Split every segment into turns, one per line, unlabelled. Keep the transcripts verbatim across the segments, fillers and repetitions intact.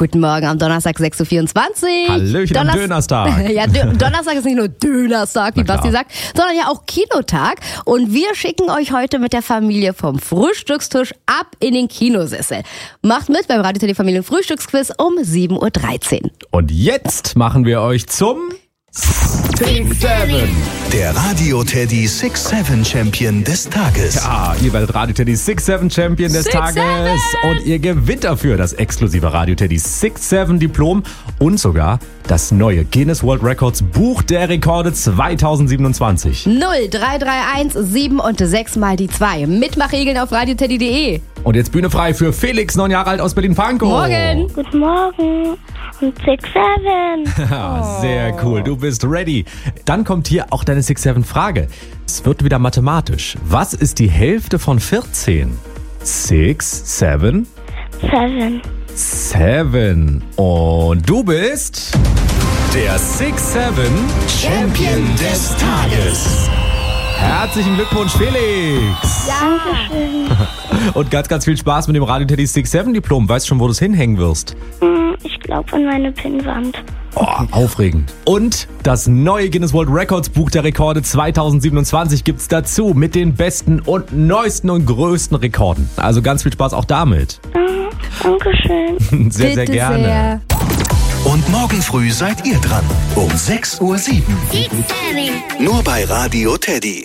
Guten Morgen am Donnerstag, sechs Uhr vierundzwanzig.
Hallöchen am Dönerstag.
Ja, Dö- Donnerstag ist nicht nur Dönerstag, wie Basti sagt, sondern ja auch Kinotag. Und wir schicken euch heute mit der Familie vom Frühstückstisch ab in den Kinosessel. Macht mit beim Radio Teddy Familien Frühstücksquiz um sieben Uhr dreizehn.
Und jetzt machen wir euch zum Six Seven.
Der Radio Teddy Six Seven Champion des Tages.
Ja, ihr werdet Radio Teddy Six Seven Champion des
Six
Tages.
Seven.
Und ihr gewinnt dafür das exklusive Radio Teddy Six Seven Diplom und sogar das neue Guinness World Records Buch der Rekorde zweitausendsiebenundzwanzig.
null drei drei eins sieben und sechs mal die zwei. Mitmachregeln auf radioteddy punkt de.
Und jetzt Bühne frei für Felix, neun Jahre alt aus Berlin-Pankow.
Morgen.
Guten Morgen und Six Seven.
Ja, sehr cool, du bist ready. Dann kommt hier auch deine Six Seven Frage. Es wird wieder mathematisch. Was ist die Hälfte von vierzehn? Six, Seven,
Seven.
Seven. Und du bist der Six Seven
Champion des Tages.
Herzlichen Glückwunsch, Felix.
Dankeschön.
Und ganz, ganz viel Spaß mit dem Radio Teddy Six Seven Diplom. Weißt schon, wo du es hinhängen wirst?
Hm, Ich glaube an meine Pinnwand.
Oh, aufregend. Und das neue Guinness World Records Buch der Rekorde zweitausendsiebenundzwanzig gibt's dazu mit den besten und neuesten und größten Rekorden. Also ganz viel Spaß auch damit.
Ah, Dankeschön.
Sehr, sehr
Bitte
gerne.
sehr.
Und morgen früh seid ihr dran. Um sechs Uhr sieben. Nur bei Radio Teddy.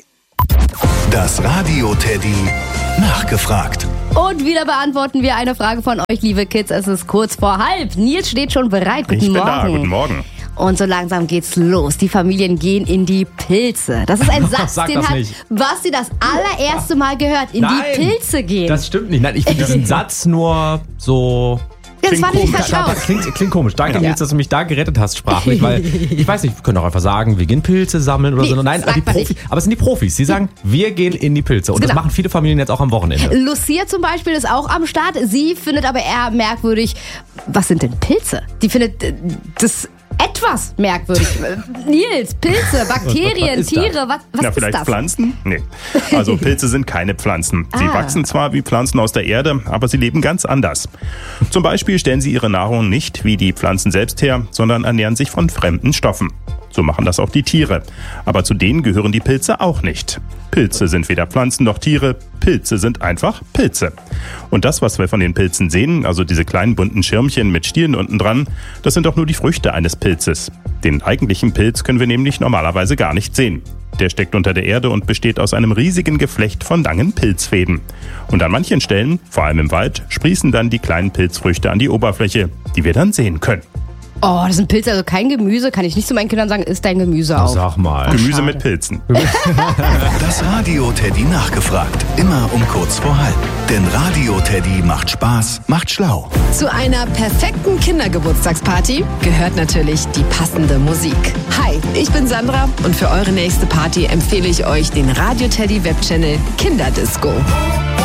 Das Radio Teddy nachgefragt.
Und wieder beantworten wir eine Frage von euch, liebe Kids. Es ist kurz vor halb. Nils steht schon bereit. Guten
Ich bin
Morgen.
da, guten Morgen.
Und so langsam geht's los. Die Familien gehen in die Pilze. Das ist ein Satz,
Sag
den
das
hat
nicht.
Basti das allererste Mal gehört. In
Nein,
die Pilze gehen.
Das stimmt nicht. Nein, ich finde diesen Satz nur so...
Ja, das war nicht
Komisch.
vertraut.
Klingt, klingt komisch. Danke,
Ja.
Nils, dass du mich da gerettet hast sprachlich, weil ich weiß nicht, wir können auch einfach sagen, wir gehen Pilze sammeln oder
Nee,
so. Nein,
sagt
die
man
Profis,
nicht.
aber es sind die Profis. Die sagen, wir gehen in die Pilze. Und das
Genau.
machen viele Familien jetzt auch am Wochenende.
Lucia zum Beispiel ist auch am Start. Sie findet aber eher merkwürdig, was sind denn Pilze? Die findet äh, das etwas merkwürdig. Nils, Pilze, Bakterien,
Was ist das?
Tiere, was, was
Na,
ist
vielleicht
das?
Pflanzen? Nee. Also Pilze sind keine Pflanzen. Sie
Ah.
wachsen zwar wie Pflanzen aus der Erde, aber sie leben ganz anders. Zum Beispiel stellen sie ihre Nahrung nicht wie die Pflanzen selbst her, sondern ernähren sich von fremden Stoffen. So machen das auch die Tiere. Aber zu denen gehören die Pilze auch nicht. Pilze sind weder Pflanzen noch Tiere. Pilze sind einfach Pilze. Und das, was wir von den Pilzen sehen, also diese kleinen bunten Schirmchen mit Stielen unten dran, das sind doch nur die Früchte eines Pilzes. Den eigentlichen Pilz können wir nämlich normalerweise gar nicht sehen. Der steckt unter der Erde und besteht aus einem riesigen Geflecht von langen Pilzfäden. Und an manchen Stellen, vor allem im Wald, sprießen dann die kleinen Pilzfrüchte an die Oberfläche, die wir dann sehen können.
Oh, das sind Pilze, also kein Gemüse. Kann ich nicht zu meinen Kindern sagen, isst dein Gemüse auf.
Sag mal.
Gemüse
schade.
mit Pilzen.
Das Radio Teddy nachgefragt. Immer um kurz vor halb. Denn Radio Teddy macht Spaß, macht schlau.
Zu einer perfekten Kindergeburtstagsparty gehört natürlich die passende Musik. Hi, ich bin Sandra und für eure nächste Party empfehle ich euch den Radio Teddy Webchannel Kinderdisco.